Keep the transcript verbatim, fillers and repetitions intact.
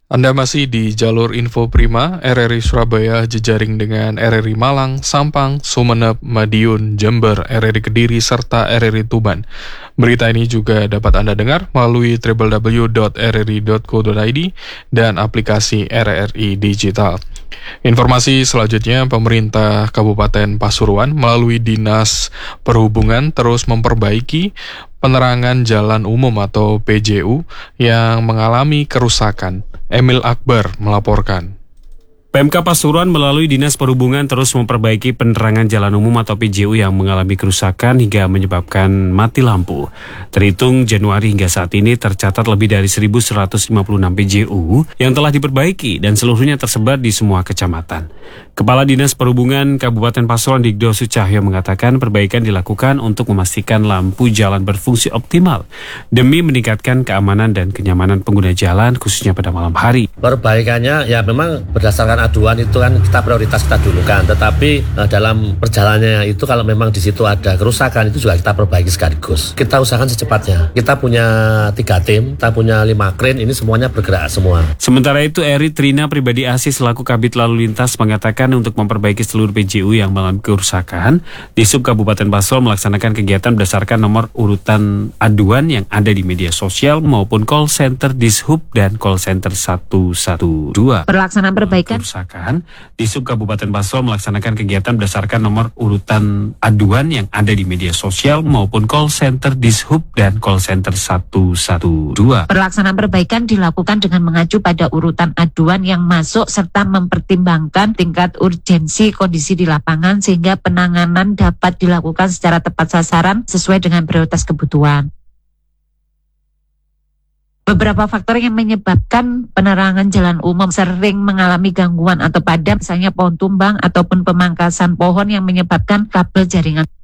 Anda masih di jalur Info Prima, R R I Surabaya jejaring dengan R R I Malang, Sampang, Sumeneb, Madiun, Jember, R R I Kediri, serta R R I Tuban. Berita ini juga dapat Anda dengar melalui w w w dot r r i dot co dot i d dan aplikasi R R I Digital. Informasi selanjutnya, pemerintah Kabupaten Pasuruan melalui Dinas Perhubungan terus memperbaiki penerangan jalan umum atau P J U yang mengalami kerusakan. Emil Akbar melaporkan. Pemka Pasuruan melalui Dinas Perhubungan terus memperbaiki penerangan jalan umum atau P J U yang mengalami kerusakan hingga menyebabkan mati lampu. Terhitung Januari hingga saat ini tercatat lebih dari seribu seratus lima puluh enam P J U yang telah diperbaiki dan seluruhnya tersebar di semua kecamatan. Kepala Dinas Perhubungan Kabupaten Pasuruan Digdo Sucahyo mengatakan perbaikan dilakukan untuk memastikan lampu jalan berfungsi optimal demi meningkatkan keamanan dan kenyamanan pengguna jalan khususnya pada malam hari. Perbaikannya ya memang berdasarkan aduan itu kan kita prioritas kita dulukan, tetapi eh, dalam perjalanannya itu kalau memang di situ ada kerusakan itu juga kita perbaiki sekaligus. Kita usahakan secepatnya. Kita punya tiga tim, kita punya lima kren, ini semuanya bergerak semua. Sementara itu Eri Trina Pribadi Asih selaku Kabid Lalu Lintas mengatakan untuk memperbaiki seluruh P J U yang mengalami kerusakan, Dishub Kabupaten Pasuruan melaksanakan kegiatan berdasarkan nomor urutan aduan yang ada di media sosial maupun call center Dishub dan call center satu satu dua. Pelaksanaan perbaikan Kerusakan, Dishub Kabupaten Pasuruan melaksanakan kegiatan berdasarkan nomor urutan aduan yang ada di media sosial maupun call center Dishub dan call center satu satu dua. Pelaksanaan perbaikan dilakukan dengan mengacu pada urutan aduan yang masuk serta mempertimbangkan tingkat urgensi kondisi di lapangan sehingga penanganan dapat dilakukan secara tepat sasaran sesuai dengan prioritas kebutuhan. Beberapa faktor yang menyebabkan penerangan jalan umum sering mengalami gangguan atau padam, misalnya pohon tumbang ataupun pemangkasan pohon yang menyebabkan kabel jaringan